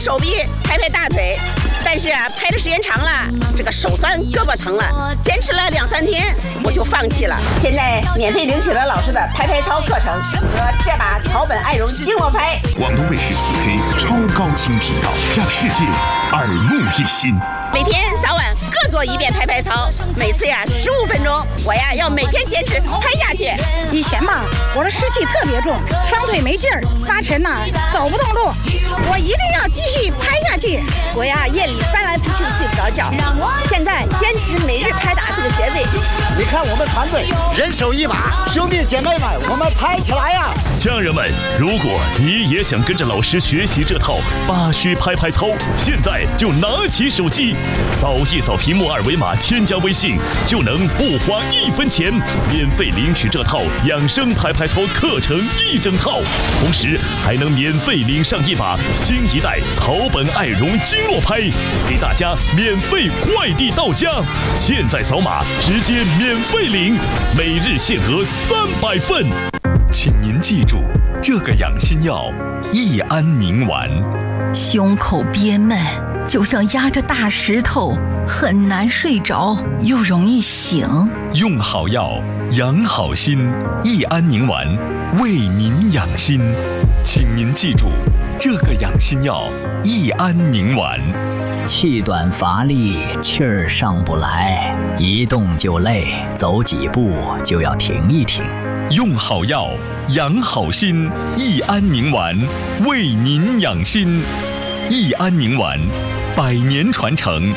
手臂，拍拍大腿。但是啊，拍的时间长了，这个手酸，胳膊疼了，坚持了2、3天，我就放弃了。现在免费领取了老师的拍拍操课程和这把草本爱绒经络拍。 广东卫视4K 超高清频道，让世界耳目一新。 每天早晚各做1遍拍拍操，每次呀15分钟，我呀要每天坚持拍下去。 以前吧，我的湿气特别重，双腿没劲儿，发沉呐，走不动路，我一定要继续拍下去。 我呀夜里翻来覆去的睡不着觉，现在坚持每日拍打这个穴位。 你看我们团队人手一把，兄弟姐妹们，我们拍起来呀！ 家人们，如果你也想跟着老师学习这套8虚拍拍操，现在就拿起手机，扫一扫屏幕2维码，添加微信，就能不花1分钱，免费领取这套养生拍拍操课程1整套，同时还能免费领上1把新一代草本爱绒经络拍，给大家免费快递到家。现在扫码直接免费领，每日限额300份。 请您记住，这个养心药益安宁丸。 胸口憋闷，就像压着大石头，很难睡着，又容易醒。 用好药，养好心，益安宁丸为您养心。请您记住，这个养心药益安宁丸。 气短乏力，气儿上不来，一动就累，走几步就要停一停。 用好药，养好心，益安宁丸为您养心。益安宁丸100年传承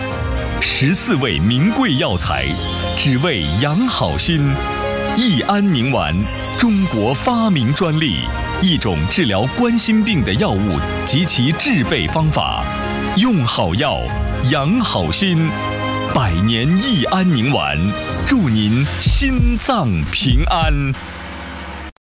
，14味名贵药材，只为养好心。益安宁丸，中国发明专利，一种治疗冠心病的药物及其制备方法。用好药，养好心，100年益安宁丸，祝您心脏平安。